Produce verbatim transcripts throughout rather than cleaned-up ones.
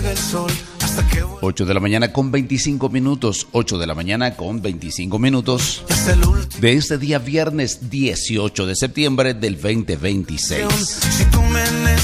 salga el sol. ocho de la mañana con veinticinco minutos, ocho de la mañana con veinticinco minutos de este día viernes dieciocho de septiembre del veinte veintiséis. Si tú me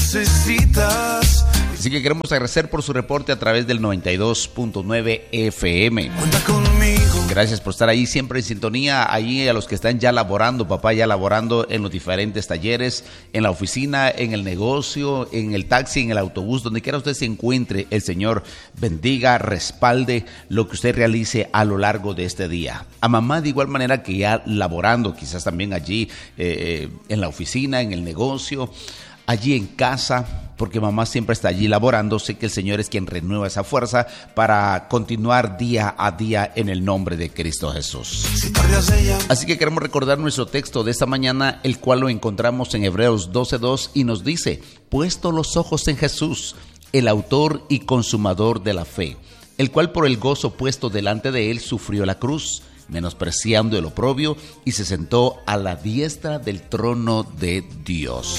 necesitas. Así que queremos agradecer por su reporte a través del noventa y dos punto nueve F M. Cuenta conmigo. Gracias por estar ahí siempre en sintonía, ahí a los que están ya laborando, papá, ya laborando en los diferentes talleres, en la oficina, en el negocio, en el taxi, en el autobús, donde quiera usted se encuentre, el Señor bendiga, respalde lo que usted realice a lo largo de este día. A mamá de igual manera que ya laborando, quizás también allí eh, en la oficina, en el negocio, allí en casa, porque mamá siempre está allí laborando. Sé que el Señor es quien renueva esa fuerza para continuar día a día en el nombre de Cristo Jesús. Así que queremos recordar nuestro texto de esta mañana, el cual lo encontramos en Hebreos doce dos y nos dice: puesto los ojos en Jesús, el autor y consumador de la fe, el cual por el gozo puesto delante de él sufrió la cruz, menospreciando el oprobio, y se sentó a la diestra del trono de Dios.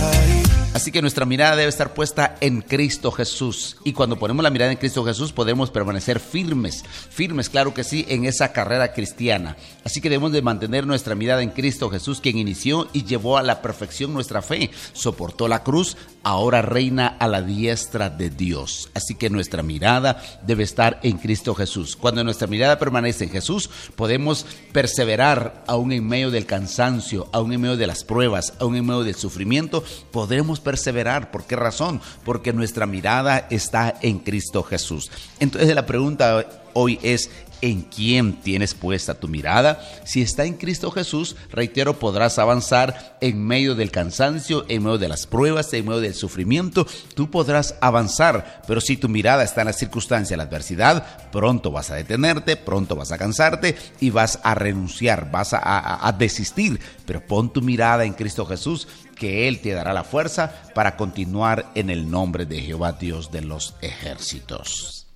Así que nuestra mirada debe estar puesta en Cristo Jesús. Y cuando ponemos la mirada en Cristo Jesús, podemos permanecer firmes, firmes, claro que sí, en esa carrera cristiana. Así que debemos de mantener nuestra mirada en Cristo Jesús, quien inició y llevó a la perfección nuestra fe, soportó la cruz, ahora reina a la diestra de Dios. Así que nuestra mirada debe estar en Cristo Jesús. Cuando nuestra mirada permanece en Jesús, podemos perseverar aún en medio del cansancio, aún en medio de las pruebas, aún en medio del sufrimiento, podremos perseverar. ¿Por qué razón? Porque nuestra mirada está en Cristo Jesús. Entonces la pregunta hoy es: ¿en quién tienes puesta tu mirada? Si está en Cristo Jesús, reitero, podrás avanzar en medio del cansancio, en medio de las pruebas, en medio del sufrimiento. Tú podrás avanzar, pero si tu mirada está en la circunstancia, en la adversidad, pronto vas a detenerte, pronto vas a cansarte y vas a renunciar, vas a, a, a desistir. Pero pon tu mirada en Cristo Jesús, que Él te dará la fuerza para continuar en el nombre de Jehová, Dios de los ejércitos.